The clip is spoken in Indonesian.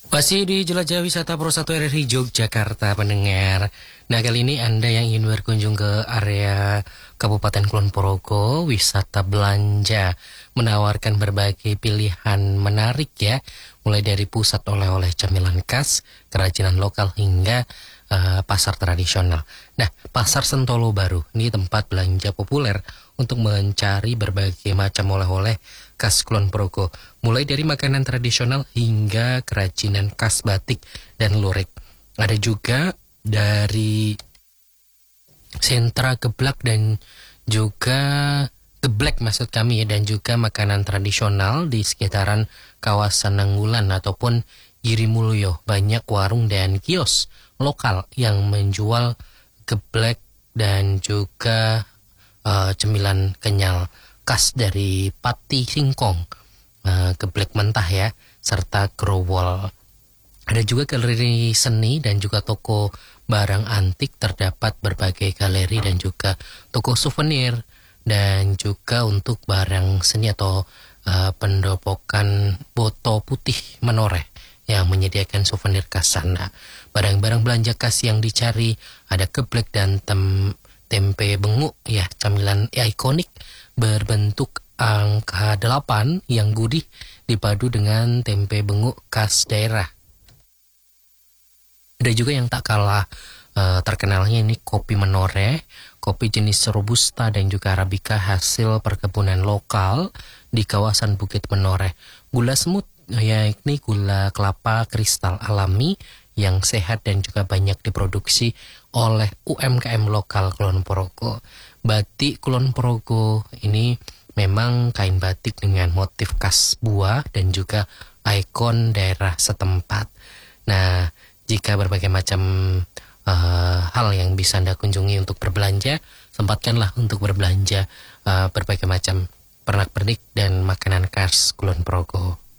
Masih di Jelajah Wisata Pro 1 RRI Yogyakarta, pendengar. Nah, kali ini Anda yang ingin berkunjung ke area Kabupaten Kulon Progo, wisata belanja menawarkan berbagai pilihan menarik ya. Mulai dari pusat oleh-oleh camilan khas, kerajinan lokal hingga pasar tradisional. Nah, Pasar Sentolo Baru ini tempat belanja populer untuk mencari berbagai macam oleh-oleh khas Kulon Progo, mulai dari makanan tradisional hingga kerajinan khas batik dan lurik. Ada juga dari sentra geblak dan juga geblek maksud kami ya, dan juga makanan tradisional di sekitaran kawasan Nanggulan ataupun Girimulyo. Banyak warung dan kios lokal yang menjual geblek dan juga cemilan kenyal khas dari Pati Singkong, geblek mentah ya, serta growol. Ada juga galeri seni dan juga toko barang antik. Terdapat berbagai galeri dan juga toko souvenir, dan juga untuk barang seni atau pendopokan boto putih menoreh yang menyediakan souvenir khas sana. Barang-barang belanja khas yang dicari ada geblek dan tempe benguk ya, camilan ikonik berbentuk angka 8 yang gurih dipadu dengan tempe benguk khas daerah. Ada juga yang tak kalah terkenalnya ini kopi menoreh, kopi jenis robusta dan juga arabica hasil perkebunan lokal di kawasan Bukit Menoreh. Gula semut yakni gula kelapa kristal alami yang sehat dan juga banyak diproduksi oleh UMKM lokal Kulon Progo. Batik Kulon Progo ini memang kain batik dengan motif khas buah dan juga ikon daerah setempat. Nah, jika berbagai macam hal yang bisa Anda kunjungi untuk berbelanja, sempatkanlah untuk berbelanja berbagai macam pernak-pernik dan makanan khas Kulon Progo.